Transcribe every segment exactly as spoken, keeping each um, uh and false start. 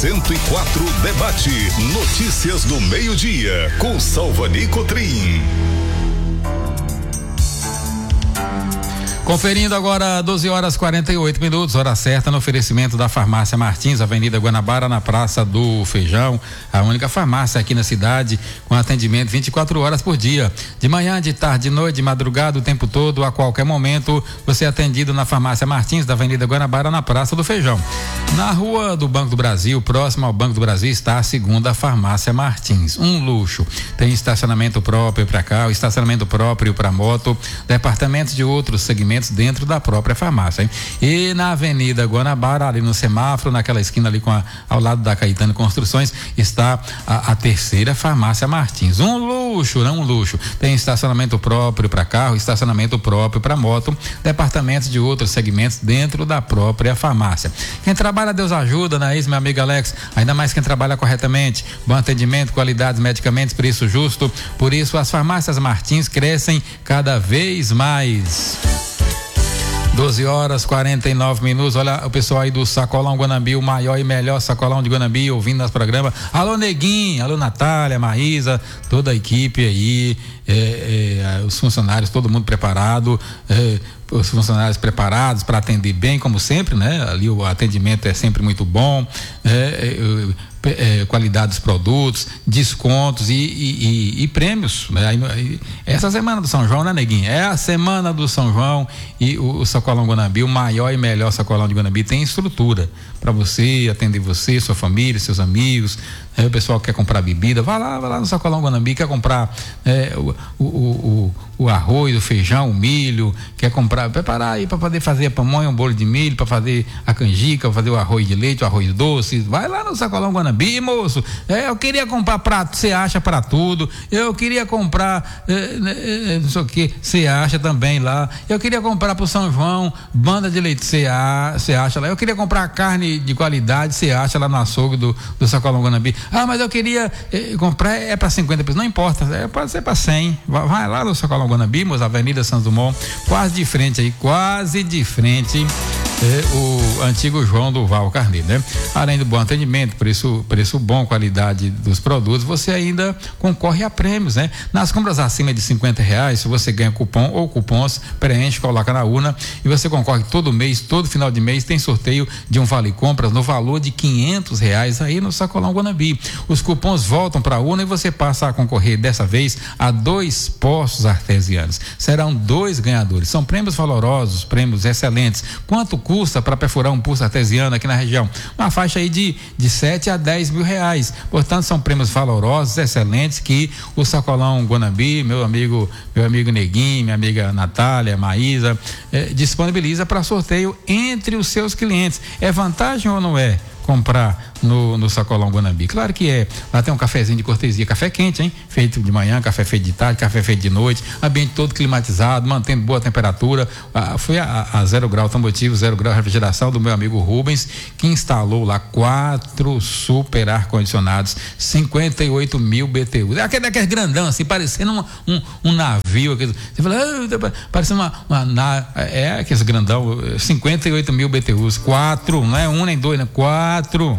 cento e quatro Debate. Notícias do meio-dia com Salvani Cotrim. Conferindo agora doze horas e quarenta e oito minutos, hora certa no oferecimento da Farmácia Martins, Avenida Guanabara, na Praça do Feijão, a única farmácia aqui na cidade com atendimento vinte e quatro horas por dia, de manhã, de tarde, de noite, de madrugada, o tempo todo, a qualquer momento, você é atendido na Farmácia Martins, da Avenida Guanabara, na Praça do Feijão. Na Rua do Banco do Brasil, próximo ao Banco do Brasil, está a segunda Farmácia Martins, um luxo, tem estacionamento próprio para carro, estacionamento próprio para moto, departamentos de outros segmentos dentro da própria farmácia, hein? E na Avenida Guanabara, ali no semáforo, naquela esquina ali com a, ao lado da Caetano Construções, está a, a terceira Farmácia Martins, um luxo, não um luxo, tem estacionamento próprio para carro, estacionamento próprio para moto, departamentos de outros segmentos dentro da própria farmácia. Quem trabalha, Deus ajuda, não é isso, meu amigo Alex? Ainda mais quem trabalha corretamente, bom atendimento, qualidades, medicamentos, preço justo, por isso as farmácias Martins crescem cada vez mais. doze horas e quarenta e nove minutos. Olha o pessoal aí do Sacolão Guanambi, o maior e melhor sacolão de Guanambi, ouvindo nosso programa. Alô Neguinho, alô Natália, Maísa, toda a equipe aí, é, é, os funcionários, todo mundo preparado, é, os funcionários preparados para atender bem, como sempre, né? Ali o atendimento é sempre muito bom, é, é, É, qualidade dos produtos, descontos e, e, e, e prêmios, né? Aí, aí, essa semana do São João, né, Neguinho? É a semana do São João e o, o Sacolão Guanambi, o maior e melhor sacolão de Guanambi, tem estrutura para você atender você, sua família, seus amigos. Aí o pessoal quer comprar bebida, vai lá, vai lá no Sacolão Guanambi, quer comprar é, o, o, o, o arroz, o feijão, o milho, quer comprar, preparar aí para poder fazer a pamonha, um bolo de milho, para fazer a canjica, fazer o arroz de leite, o arroz doce. Vai lá no Sacolão Guanambi, moço. É, eu queria comprar prato, você acha para tudo. Eu queria comprar, é, é, não sei o que, você acha também lá. Eu queria comprar pro São João, banda de leite, você acha lá. Eu queria comprar carne de qualidade, você acha lá no açougue do, do Sacolão Guanambi. Ah, mas eu queria eh, comprar, é para cinquenta pessoas, não importa, é, pode ser para cem. Vai, vai lá no Sacolão Guanambi, moça, Avenida Santos Dumont, quase de frente aí, quase de frente. É, o antigo João Duval Carneiro, né? Além do bom atendimento, preço, preço bom, qualidade dos produtos, você ainda concorre a prêmios, né? Nas compras acima de cinquenta reais, você ganha cupom ou cupons, preenche, coloca na urna e você concorre todo mês, todo final de mês tem sorteio de um vale compras no valor de quinhentos reais aí no Sacolão Guanambi. Os cupons voltam para a urna e você passa a concorrer dessa vez a dois poços artesianos. Serão dois ganhadores. São prêmios valorosos, prêmios excelentes. Quanto custa para perfurar um poço artesiano aqui na região? Uma faixa aí de, de sete a dez mil reais. Portanto, são prêmios valorosos, excelentes, que o Sacolão Guanambi, meu amigo, meu amigo Neguinho, minha amiga Natália, Maísa, eh, disponibiliza para sorteio entre os seus clientes. É vantagem ou não é comprar no, no Sacolão Guanambi? Claro que é. Lá tem um cafezinho de cortesia, café quente, hein? Feito de manhã, café feito de tarde, café feito de noite, ambiente todo climatizado, mantendo boa temperatura. Ah, foi a, a zero grau automotivo, zero grau refrigeração do meu amigo Rubens, que instalou lá quatro super ar-condicionados, cinquenta e oito mil B T U. É aquele, aquele grandão assim, parecendo um, um, um navio. Aquele, você fala, ah, parecendo uma, uma, uma. É aquele grandão, cinquenta e oito mil B T Us, quatro, não é um nem dois, né? Quatro.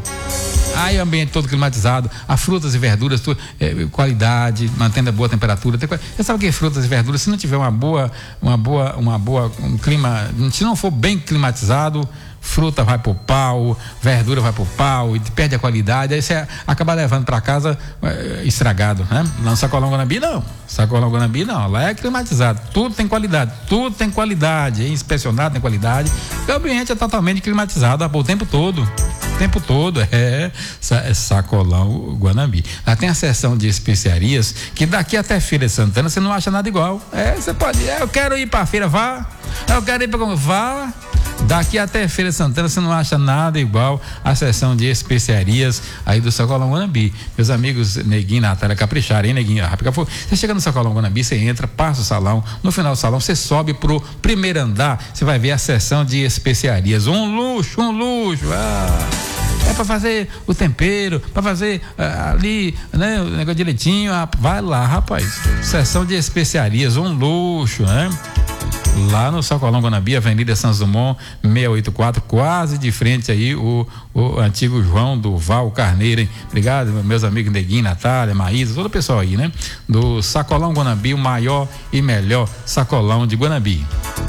Aí o ambiente todo climatizado, as frutas e verduras, tu, eh, qualidade, mantendo a boa temperatura. Tem, você sabe o que é frutas e verduras? Se não tiver uma boa, uma boa, uma boa, um clima, se não for bem climatizado, fruta vai pro pau, verdura vai pro pau e perde a qualidade, aí você acaba levando para casa é, estragado, né? Lá no Sacolão Guanambi não, Sacolão Guanambi não, lá é climatizado, tudo tem qualidade, tudo tem qualidade, é inspecionado, tem qualidade, o ambiente é totalmente climatizado o tempo todo, o tempo todo, é, é Sacolão Guanambi. Lá tem a seção de especiarias, que daqui até Feira de Santana você não acha nada igual, é, você pode, é, eu quero ir pra feira, vá, eu quero ir pra, vá, daqui até Feira de Santana você não acha nada igual à seção de especiarias aí do Sacolão Guanambi. Meus amigos Neguinho, Natália, capricharam, hein, Neguinho? Você chega no Sacolão Guanambi, você entra, passa o salão, no final do salão você sobe pro primeiro andar, você vai ver a seção de especiarias. Um luxo, um luxo. Ah, é para fazer o tempero, para fazer ah, ali, né, o negócio direitinho. Ah, vai lá, rapaz. Seção de especiarias, um luxo, né? lá no Sacolão Guanabi, Avenida Santos Dumont, seiscentos e oitenta e quatro, quase de frente aí o, o antigo João do Val Carneiro, hein? Obrigado, meus amigos Neguinho, Natália, Maísa, todo o pessoal aí, né? Do Sacolão Guanabi, o maior e melhor sacolão de Guanabi.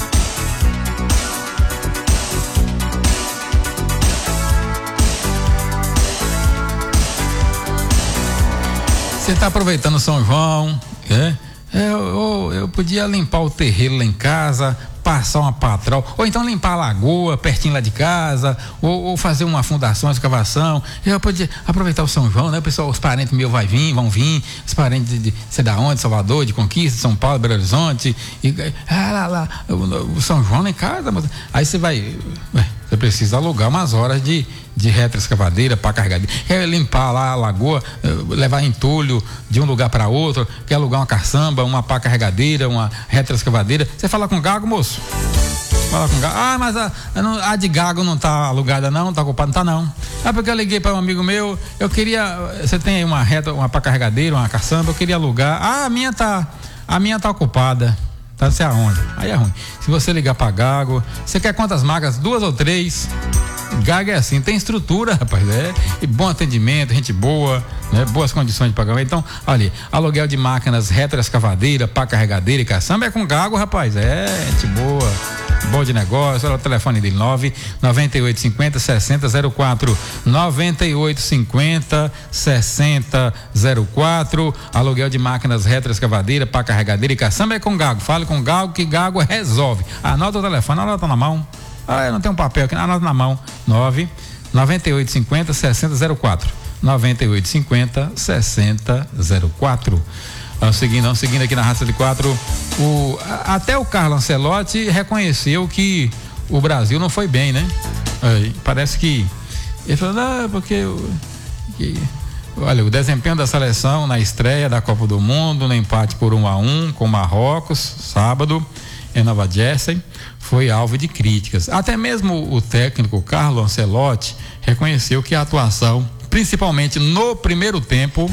Você está aproveitando São João, é? Eu, eu, eu podia limpar o terreiro lá em casa, passar uma patrol, ou então limpar a lagoa pertinho lá de casa, ou, ou fazer uma fundação, uma escavação. Eu podia aproveitar o São João, né? O pessoal, os parentes meus vai vir, vão vir, os parentes de, de sei da onde, Salvador, de Conquista, de São Paulo, Belo Horizonte, e ah, lá, lá, o, o São João lá em casa, aí você vai, você precisa alugar umas horas de de retroescavadeira para carregadeira, quer limpar lá a lagoa, levar entulho de um lugar para outro, quer alugar uma caçamba, uma pá carregadeira, uma retroescavadeira, você fala com o Gago, moço? Fala com o Gago. Ah, mas a, a de Gago não tá alugada não, não tá ocupada, não tá não. Ah, porque eu liguei para um amigo meu, eu queria, você tem aí uma reta, uma pá carregadeira, uma caçamba, eu queria alugar. Ah, a minha tá, a minha tá ocupada. Tá, sei aonde? Aí é ruim. Se você ligar para Gago, você quer quantas marcas? Duas ou três? Gago é assim, tem estrutura, rapaz, é, e bom atendimento, gente boa, né, boas condições de pagamento. Então, olha, aluguel de máquinas, retroescavadeira, pá carregadeira e caçamba é com Gago, rapaz, é, gente boa, bom de negócio. Olha o telefone dele, nove nove oito cinco zero sessenta zero quatro, nove oito cinco zero sessenta zero quatro, aluguel de máquinas, retroescavadeira, pá carregadeira e caçamba é com Gago. Fale com Gago que Gago resolve. Anota o telefone, anota na mão. Ah, eu não tenho um papel aqui, anota na mão. nove nove oito cinco zero sessenta zero quatro. nove oito cinco zero sessenta zero quatro. Vamos seguindo, vamos seguindo aqui na Raça de Quatro. O, até o Carlo Ancelotti reconheceu que o Brasil não foi bem, né? Aí, parece que ele falou, não, porque que, olha, o desempenho da seleção na estreia da Copa do Mundo, no empate por um a um com Marrocos, sábado, em Nova Jersey, foi alvo de críticas. Até mesmo o técnico Carlo Ancelotti reconheceu que a atuação, principalmente no primeiro tempo,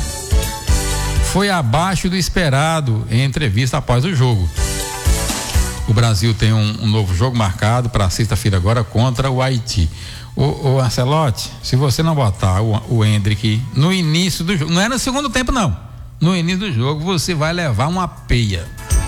foi abaixo do esperado em entrevista após o jogo. O Brasil tem um, um novo jogo marcado para sexta-feira agora contra o Haiti. O, o Ancelotti, se você não botar o, o Endrick no início do jogo, não é no segundo tempo não, no início do jogo você vai levar uma peia.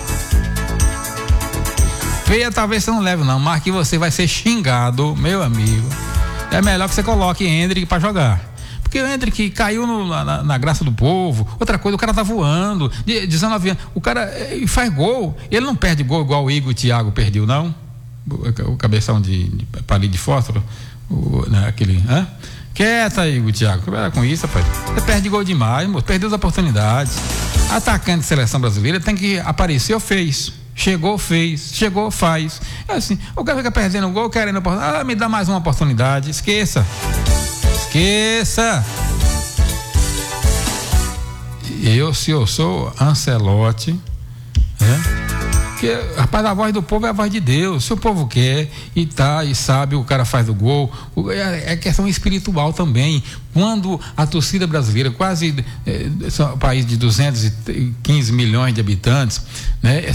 Peia talvez você não leve não, mas que você vai ser xingado, meu amigo. É melhor que você coloque Endrick para jogar. Porque o Endrick caiu no, na, na graça do povo. Outra coisa, o cara tá voando, de dezenove anos, o cara eh, faz gol, ele não perde gol igual o Igor e o Thiago perdeu, não? O, o cabeção de, de palito de fósforo, o, né, aquele, hã? Quieta, Igor e Thiago, trabalha com isso, rapaz. Você perde gol demais, moço, perdeu as oportunidades. Atacante de seleção brasileira tem que aparecer ou fez. Chegou, fez, chegou, faz. É assim, o cara fica perdendo o gol, querendo oportunidade. Ah, me dá mais uma oportunidade. Esqueça. Esqueça. Eu, se eu sou Ancelotti, né? Porque, rapaz, a voz do povo é a voz de Deus. Se o povo quer e tá e sabe, o cara faz o gol. É, é questão espiritual também. Quando a torcida brasileira, quase é, um país de duzentos e quinze milhões de habitantes, né,